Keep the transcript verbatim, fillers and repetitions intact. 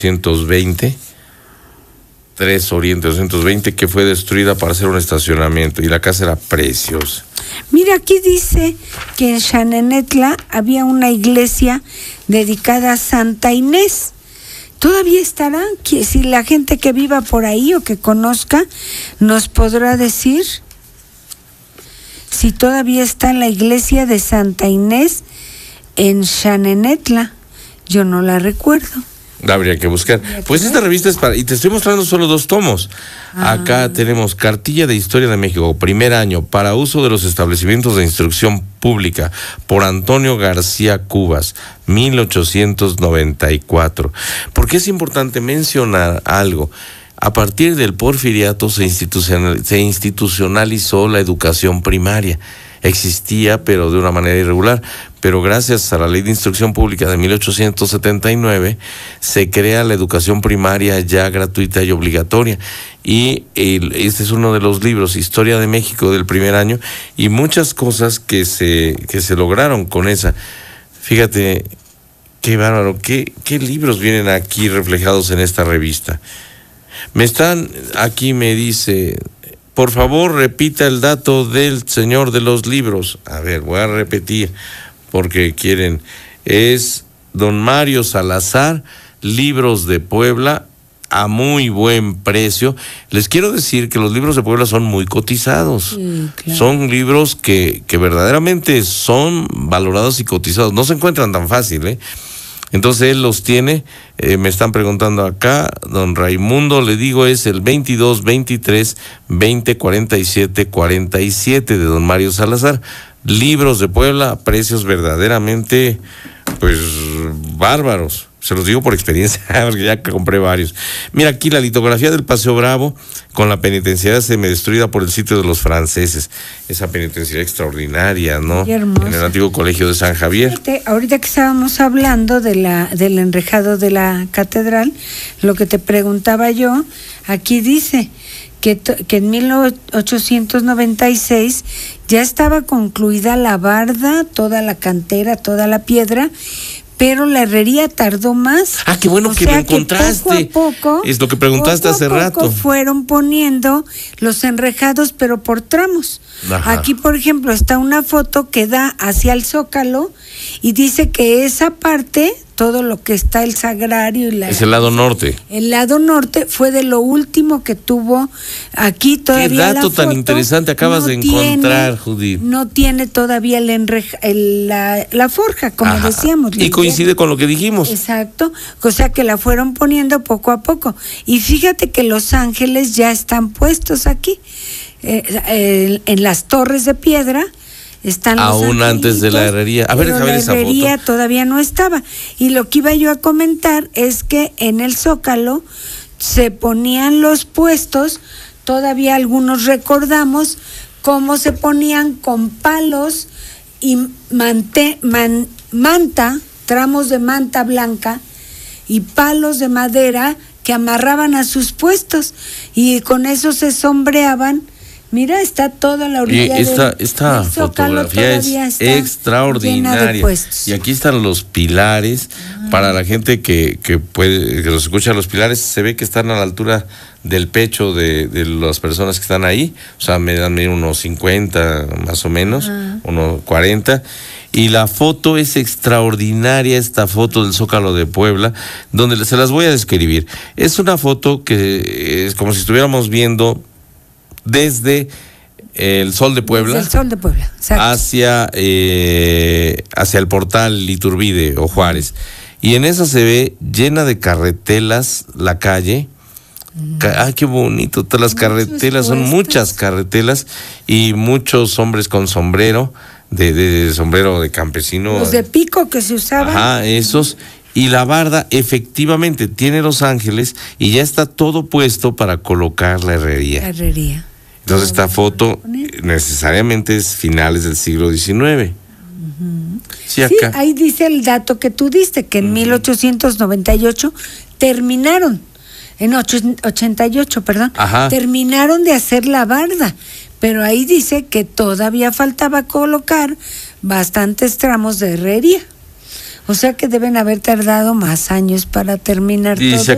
doscientos veinte, tres Oriente doscientos veinte, que fue destruida para hacer un estacionamiento, y la casa era preciosa. Mira, aquí dice que en Xanenetla había una iglesia dedicada a Santa Inés. ¿Todavía estará? Que si la gente que viva por ahí o que conozca nos podrá decir si todavía está la iglesia de Santa Inés en Xanenetla. Yo no la recuerdo. Habría que buscar. Pues esta revista es para... Y te estoy mostrando solo dos tomos. Ah. Acá tenemos Cartilla de Historia de México, primer año, para uso de los establecimientos de instrucción pública, por Antonio García Cubas, mil ochocientos noventa y cuatro. Porque es importante mencionar algo. A partir del Porfiriato se, institucional, se institucionalizó la educación primaria. Existía, pero de una manera irregular. Pero gracias a la Ley de Instrucción Pública de mil ochocientos setenta y nueve, se crea la educación primaria ya gratuita y obligatoria. Y el, este es uno de los libros, Historia de México del primer año, y muchas cosas que se, que se lograron con esa. Fíjate, qué bárbaro, qué, qué libros vienen aquí reflejados en esta revista. Me están, aquí me dice... Por favor, repita el dato del señor de los libros. A ver, voy a repetir, porque quieren. Es don Mario Salazar, Libros de Puebla, a muy buen precio. Les quiero decir que los libros de Puebla son muy cotizados. Sí, claro. Son libros que, que verdaderamente son valorados y cotizados. No se encuentran tan fácil, ¿eh? Entonces él los tiene, eh, me están preguntando acá, don Raimundo, le digo, es el veintidós, veintitrés, veinte, cuarenta y siete, cuarenta y siete de don Mario Salazar. Libros de Puebla, precios verdaderamente, pues, bárbaros. Se los digo por experiencia, porque ya compré varios. Mira aquí la litografía del Paseo Bravo con la penitenciaría semidestruida por el sitio de los franceses. Esa penitenciaría extraordinaria, ¿no? En el antiguo colegio de San Javier. Fíjate, ahorita que estábamos hablando de la del enrejado de la catedral, lo que te preguntaba yo, aquí dice que, que en mil ochocientos noventa y seis ya estaba concluida la barda, toda la cantera, toda la piedra, pero la herrería tardó más. Ah, qué bueno o que sea lo encontraste. Que poco a poco, es lo que preguntaste poco hace a poco rato. Fueron poniendo los enrejados, pero por tramos. Ajá. Aquí, por ejemplo, está una foto que da hacia el Zócalo y dice que esa parte, todo lo que está el Sagrario y la... Es el lado norte. El lado norte fue de lo último que tuvo aquí todavía. Qué dato la foto, tan interesante acabas no de tiene, encontrar, Judith. No tiene todavía el enreja, el, la, la forja, como Ajá. decíamos. Y coincide con lo que dijimos. Exacto, o sea que la fueron poniendo poco a poco. Y fíjate que los ángeles ya están puestos aquí, eh, eh, en las torres de piedra. Están los aún antes de la herrería. A ver, pero a ver la esa herrería foto. Todavía no estaba. Y lo que iba yo a comentar es que en el Zócalo se ponían los puestos, todavía algunos recordamos cómo se ponían con palos y mante, man, manta, tramos de manta blanca y palos de madera que amarraban a sus puestos y con eso se sombreaban. Mira, está toda la orilla y esta, del, esta del Zócalo, fotografía es extraordinaria. Y aquí están los pilares. Ah. Para la gente que, que puede, que los escucha, los pilares se ve que están a la altura del pecho de, de las personas que están ahí. O sea, me dan unos cincuenta más o menos, ah. unos cuarenta. Y la foto es extraordinaria, esta foto del Zócalo de Puebla, donde se las voy a describir. Es una foto que es como si estuviéramos viendo desde el Sol de Puebla, el Sol de Puebla hacia, eh, hacia el portal Iturbide o Juárez. Y en esa se ve llena de carretelas la calle. Mm. Ca- ¡Ay, qué bonito! Todas las muchos carretelas, puestos. Son muchas carretelas y muchos hombres con sombrero, de, de sombrero de campesino. Los de pico que se usaban. Ajá, esos. Y la barda efectivamente tiene los ángeles y ya está todo puesto para colocar la herrería. La herrería. Entonces esta foto necesariamente es finales del siglo diecinueve. Uh-huh. Sí, acá. Sí, ahí dice el dato que tú diste, que en uh-huh. mil ochocientos noventa y ocho terminaron, en ochenta y ocho, perdón, Ajá. terminaron de hacer la barda, pero ahí dice que todavía faltaba colocar bastantes tramos de herrería. O sea que deben haber tardado más años para terminar Dice todo.